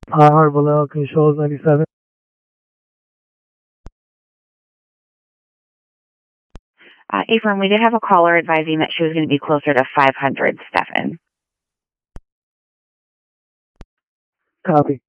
Harbala, Shoals 97. Ephraim, we did have a caller advising that she was going to be closer to 500, Stefan. Copy.